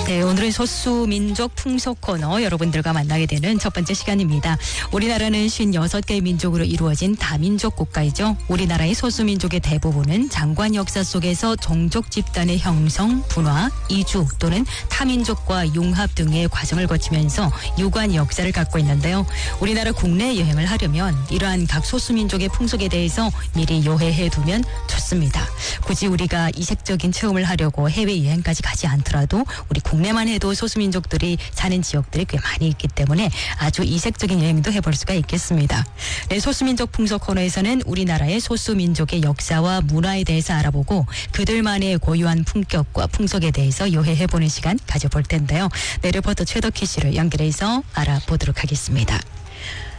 네, 오늘은 소수민족 풍속 코너 여러분들과 만나게 되는 첫 번째 시간입니다. 우리나라는 56개 민족으로 이루어진 다민족 국가이죠. 우리나라의 소수민족의 대부분은 장관 역사 속에서 종족 집단의 형성, 분화, 이주 또는 타민족과 융합 등의 과정을 거치면서 유구한 역사를 갖고 있는데요. 우리나라 국내 여행을 하려면 이러한 각 소수민족의 풍속에 대해서 미리 요해해 두면 좋습니다. 굳이 우리가 이색적인 체험을 하려고 해외여행까지 가지 않더라도 우리 국내만 해도 소수민족들이 사는 지역들이 꽤 많이 있기 때문에 아주 이색적인 여행도 해볼 수가 있겠습니다. 네, 소수민족 풍속 코너에서는 우리나라의 소수민족의 역사와 문화에 대해서 알아보고 그들만의 고유한 품격과 풍속에 대해서 요해해보는 시간 가져볼 텐데요. 네, 리포터 최덕희 씨를 연결해서 알아보도록 하겠습니다.